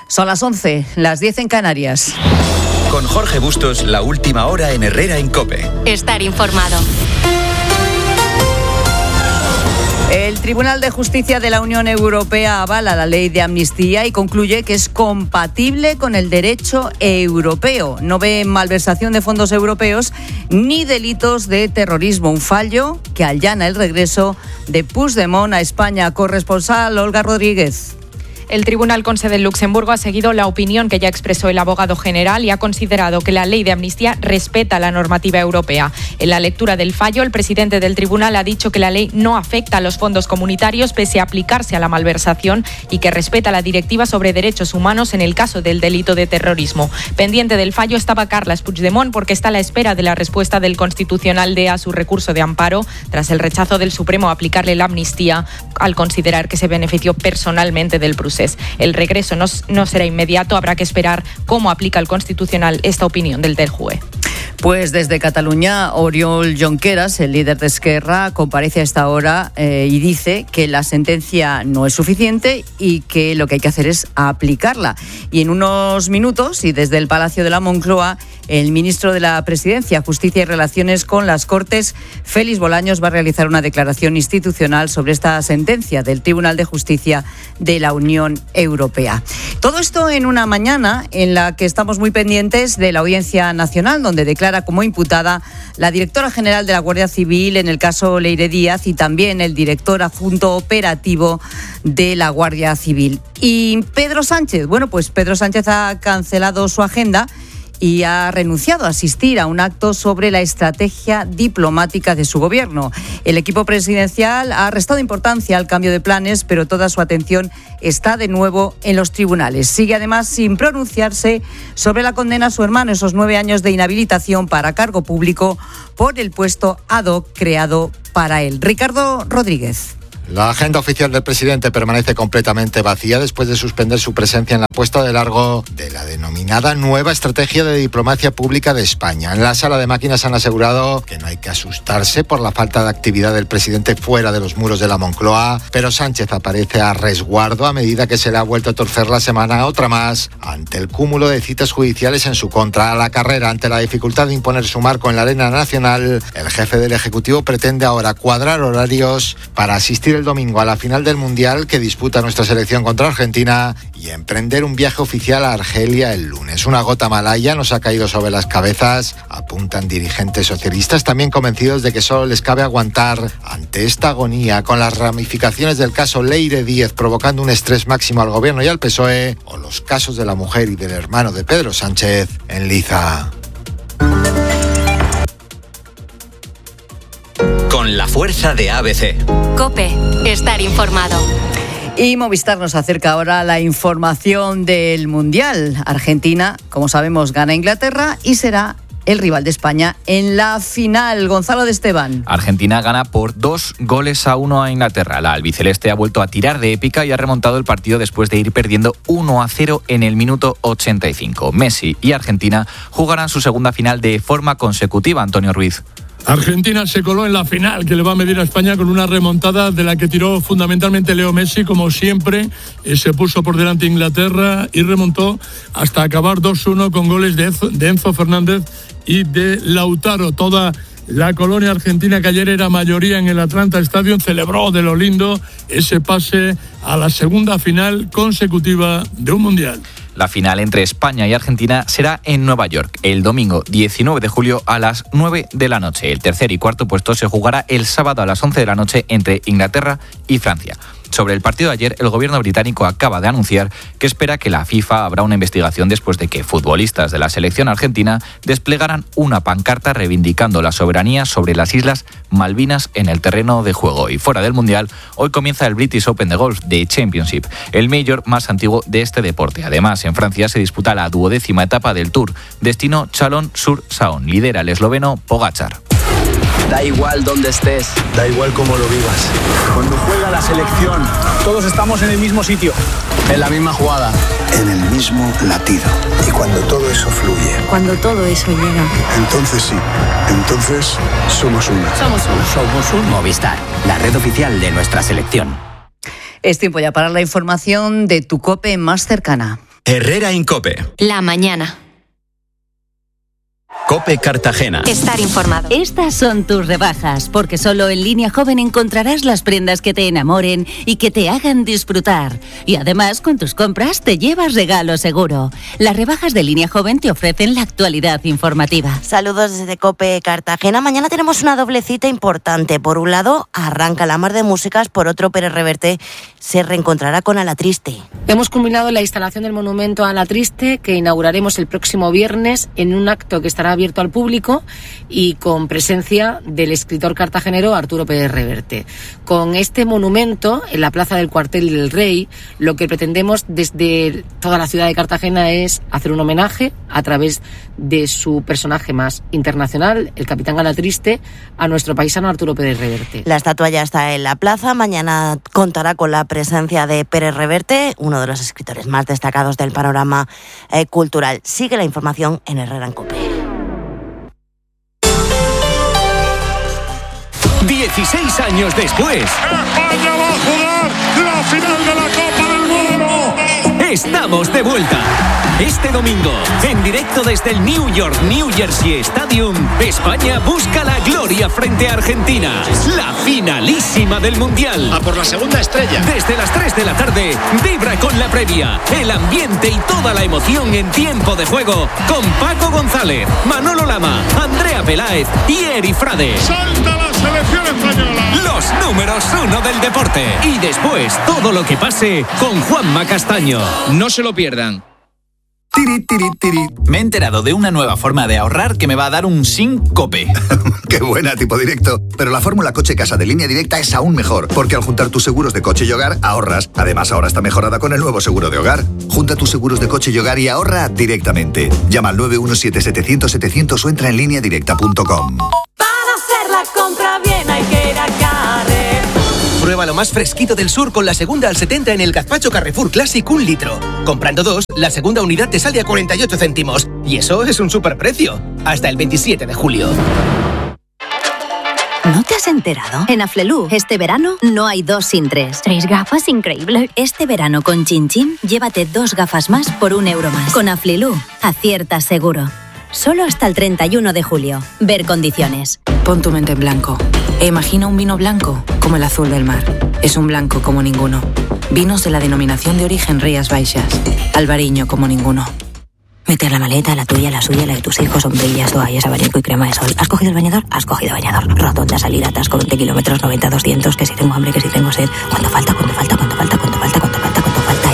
Son las 11, las 10 en Canarias. Con Jorge Bustos, la última hora en Herrera en COPE. Estar informado. El Tribunal de Justicia de la Unión Europea avala la ley de amnistía y concluye que es compatible con el derecho europeo. No ve malversación de fondos europeos ni delitos de terrorismo. Un fallo que allana el regreso de Puigdemont a España. Corresponsal Olga Rodríguez. El Tribunal con sede en Luxemburgo ha seguido la opinión que ya expresó el abogado general y ha considerado que la ley de amnistía respeta la normativa europea. En la lectura del fallo, el presidente del tribunal ha dicho que la ley no afecta a los fondos comunitarios pese a aplicarse a la malversación y que respeta la directiva sobre derechos humanos en el caso del delito de terrorismo. Pendiente del fallo estaba Carles Puigdemont porque está a la espera de la respuesta del Constitucional a su recurso de amparo tras el rechazo del Supremo a aplicarle la amnistía al considerar que se benefició personalmente del procés. El regreso no será inmediato, habrá que esperar cómo aplica el Constitucional esta opinión del TJUE. Pues desde Cataluña, Oriol Junqueras, el líder de Esquerra, comparece a esta hora y dice que la sentencia no es suficiente y que lo que hay que hacer es aplicarla. Y en unos minutos, y desde el Palacio de la Moncloa, el ministro de la Presidencia, Justicia y Relaciones con las Cortes, Félix Bolaños, va a realizar una declaración institucional sobre esta sentencia del Tribunal de Justicia de la Unión Europea. Todo esto en una mañana en la que estamos muy pendientes de la Audiencia Nacional, donde declara como imputada la directora general de la Guardia Civil en el caso Leire Díaz y también el director adjunto operativo de la Guardia Civil. Y Pedro Sánchez, pues Pedro Sánchez ha cancelado su agenda y ha renunciado a asistir a un acto sobre la estrategia diplomática de su gobierno. El equipo presidencial ha restado importancia al cambio de planes, pero toda su atención está de nuevo en los tribunales. Sigue además sin pronunciarse sobre la condena a su hermano, esos 9 años de inhabilitación para cargo público por el puesto ad hoc creado para él. Ricardo Rodríguez. La agenda oficial del presidente permanece completamente vacía después de suspender su presencia en la puesta de largo de la denominada nueva estrategia de diplomacia pública de España. En la sala de máquinas han asegurado que no hay que asustarse por la falta de actividad del presidente fuera de los muros de la Moncloa, pero Sánchez aparece a resguardo a medida que se le ha vuelto a torcer la semana otra más ante el cúmulo de citas judiciales en su contra. A la carrera, ante la dificultad de imponer su marco en la arena nacional, el jefe del Ejecutivo pretende ahora cuadrar horarios para asistir el domingo a la final del Mundial que disputa nuestra selección contra Argentina y emprender un viaje oficial a Argelia el lunes. Una gota malaya nos ha caído sobre las cabezas, apuntan dirigentes socialistas, también convencidos de que solo les cabe aguantar ante esta agonía, con las ramificaciones del caso Leire Díaz provocando un estrés máximo al gobierno y al PSOE, o los casos de la mujer y del hermano de Pedro Sánchez en liza. Con la fuerza de ABC. COPE. Estar informado. Y Movistar nos acerca ahora la información del Mundial. Argentina, como sabemos, gana a Inglaterra y será el rival de España en la final. Gonzalo de Esteban. Argentina gana por 2-1 a Inglaterra. La albiceleste ha vuelto a tirar de épica y ha remontado el partido después de ir perdiendo 1-0 en el minuto 85. Messi y Argentina jugarán su segunda final de forma consecutiva. Antonio Ruiz. Argentina se coló en la final que le va a medir a España con una remontada de la que tiró fundamentalmente Leo Messi, como siempre. Se puso por delante Inglaterra y remontó hasta acabar 2-1 con goles de Enzo Fernández y de Lautaro. Toda la colonia argentina, que ayer era mayoría en el Atlanta Stadium, celebró de lo lindo ese pase a la segunda final consecutiva de un Mundial. La final entre España y Argentina será en Nueva York el domingo 19 de julio a las 9 de la noche. El tercer y cuarto puesto se jugará el sábado a las 11 de la noche entre Inglaterra y Francia. Sobre el partido de ayer, el gobierno británico acaba de anunciar que espera que la FIFA abra una investigación después de que futbolistas de la selección argentina desplegaran una pancarta reivindicando la soberanía sobre las Islas Malvinas en el terreno de juego. Y fuera del Mundial, hoy comienza el British Open de golf de Championship, el mayor más antiguo de este deporte. Además, en Francia se disputa la 12ª etapa del Tour, destino Chalon-sur-Saône. Lidera el esloveno Pogačar. Da igual dónde estés, da igual cómo lo vivas. Cuando juega la selección, todos estamos en el mismo sitio, en la misma jugada, en el mismo latido. Y cuando todo eso fluye, cuando todo eso llega, entonces sí, entonces somos uno. Somos uno. Movistar, la red oficial de nuestra selección. Es tiempo ya para la información de tu COPE más cercana. Herrera Incope. La mañana. Cope Cartagena. Estar informado. Estas son tus rebajas, porque solo en Línea Joven encontrarás las prendas que te enamoren y que te hagan disfrutar. Y además, con tus compras te llevas regalo seguro. Las rebajas de Línea Joven te ofrecen la actualidad informativa. Saludos desde Cope Cartagena. Mañana tenemos una doble cita importante. Por un lado, arranca la Mar de Músicas, por otro, Pérez Reverte se reencontrará con Alatriste. Hemos culminado la instalación del monumento a Alatriste, que inauguraremos el próximo viernes en un acto que estará abierto al público y con presencia del escritor cartagenero Arturo Pérez Reverte. Con este monumento en la Plaza del Cuartel del Rey, lo que pretendemos desde toda la ciudad de Cartagena es hacer un homenaje a través de su personaje más internacional, el capitán Alatriste, a nuestro paisano Arturo Pérez Reverte. La estatua ya está en la plaza. Mañana contará con la presencia de Pérez Reverte, uno de los escritores más destacados del panorama cultural. Sigue la información en Herrera en Cope. 16 años después, España va a jugar la final de la Copa del Mundo. Estamos de vuelta. Este domingo, en directo desde el New York New Jersey Stadium, España busca la gloria frente a Argentina. La finalísima del Mundial. A por la segunda estrella. Desde las 3 de la tarde, vibra con la previa, el ambiente y toda la emoción en tiempo de juego con Paco González, Manolo Lama, Andrea Peláez y Eri Frade. ¡Salta la selección española! Los números 1 del deporte. Y después, todo lo que pase con Juanma Castaño. No se lo pierdan. Me he enterado de una nueva forma de ahorrar que me va a dar un síncope. ¡Qué buena, tipo directo! Pero la fórmula coche-casa de Línea Directa es aún mejor, porque al juntar tus seguros de coche y hogar, ahorras. Además, ahora está mejorada con el nuevo seguro de hogar. Junta tus seguros de coche y hogar y ahorra directamente. Llama al 917-700-700 o entra en lineadirecta.com. Para hacer la compra bien hay que ir a Carrefour. Prueba lo más fresquito del sur con la segunda al 70 en el gazpacho Carrefour Classic 1 litro. Comprando 2, la segunda unidad te sale a 48 céntimos. Y eso es un superprecio. Hasta el 27 de julio. ¿No te has enterado? En Aflelu, este verano no hay 2 sin 3. 3 gafas, increíble. Este verano con Chin Chin, llévate 2 gafas más por €1 más. Con Aflelu, aciertas seguro. Solo hasta el 31 de julio. Ver condiciones. Pon tu mente en blanco e imagina un vino blanco como el azul del mar. Es un blanco como ninguno. Vinos de la denominación de origen Rías Baixas. Albariño como ninguno. Mete la maleta, la tuya, la suya, la de tus hijos, sombrillas, toallas, abanico y crema de sol. ¿Has cogido el bañador? Has cogido bañador. Rotonda, salida, atasco, 20 kilómetros, 90, 200, que si tengo hambre, que si tengo sed. ¿Cuánto falta? ¿Cuánto falta? ¿Cuánto falta? ¿Cuánto falta? ¿Cuánto falta? ¿Cuánto falta?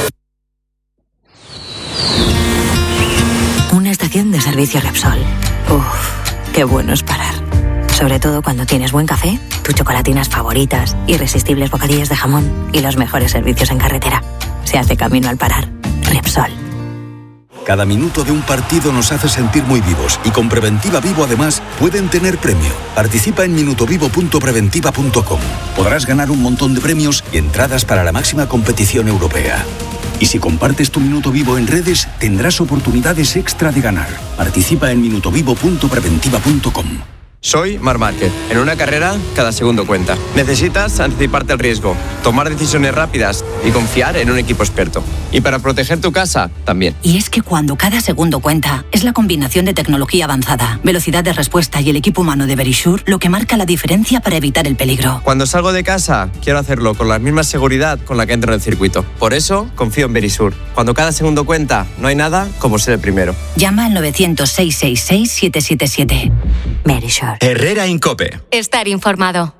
Y... una estación de servicio Repsol. Uf, qué bueno es parar. Sobre todo cuando tienes buen café, tus chocolatinas favoritas, irresistibles bocadillos de jamón y los mejores servicios en carretera. Se hace camino al parar. Repsol. Cada minuto de un partido nos hace sentir muy vivos y con Preventiva Vivo además pueden tener premio. Participa en minutovivo.preventiva.com. Podrás ganar un montón de premios y entradas para la máxima competición europea. Y si compartes tu Minuto Vivo en redes, tendrás oportunidades extra de ganar. Participa en minutovivo.preventiva.com. Soy Marc Márquez. En una carrera, cada segundo cuenta. Necesitas anticiparte al riesgo, tomar decisiones rápidas y confiar en un equipo experto. Y para proteger tu casa, también. Y es que cuando cada segundo cuenta, es la combinación de tecnología avanzada, velocidad de respuesta y el equipo humano de Verisure lo que marca la diferencia para evitar el peligro. Cuando salgo de casa, quiero hacerlo con la misma seguridad con la que entro en el circuito. Por eso, confío en Verisure. Cuando cada segundo cuenta, no hay nada como ser el primero. Llama al 900-666-777. Verisure. Herrera Incope. Estar informado.